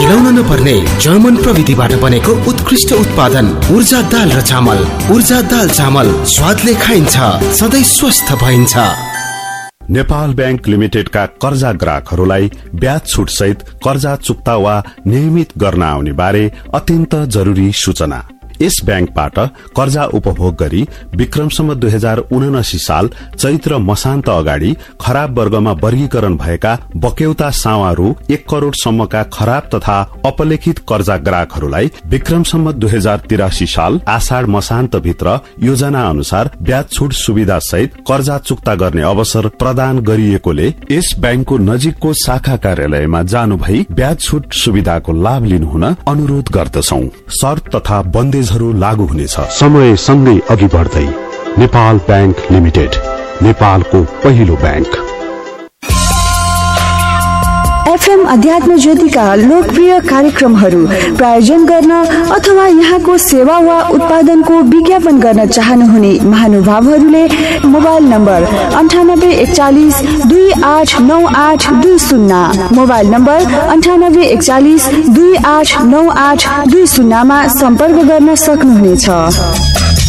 मिलाउन नपर्ने जर्मन प्रविधिबाट बनेको उत्कृष्ट उत्पादन ऊर्जा दाल र चामल। ऊर्जा दाल चामल स्वादले खाइन्छ, सधैँ स्वस्थ भइन्छ। नेपाल बैंक लिमिटेडका कर्जा ग्राहकहरूलाई ब्याज छुट सहित कर्जा चुक्ता वा नियमित गर्न आउने बारे अत्यन्त जरूरी सूचना। यस बैंकबाट कर्जा उपभोग गरी विक्रमसम्म 2079 साल चैत्र मसान्त अगाडि खराब वर्गमा वर्गीकरण भएका बक्यौता सावा रु 1 करोड़ सम्मका खराब तथा अपलेखित कर्जा ग्राहकहरूलाई विक्रमसम्म 2083 साल आषाढ़ मसान्त भित्र योजना अनुसार ब्याज छुट सुविधा सहित कर्जा चुक्ता गर्ने अवसर प्रदान गरिएकोले यस बैंकको नजिकको शाखा कार्यालयमा जानु भई ब्याज छुट सुविधाको लाभ लिनुहुन अनुरोध गर्दछौं। शर्त तथा बन्देज लागू हुनेछ। समय सँगै अघि बढ्दै नेपाल बैंक लिमिटेड, नेपालको पहिलो बैंक। एफएम अध्यात्म ज्योतिका लोकप्रिय कार्यक्रमहरू प्रायोजन गर्न अथवा यहाँको सेवा वा उत्पादनको विज्ञापन गर्न चाहनुहुने महानुभावहरूले मोबाइल नम्बर 9841 289820, मोबाइल नम्बर 9841 289820 मा सम्पर्क गर्न सक्नुहुनेछ।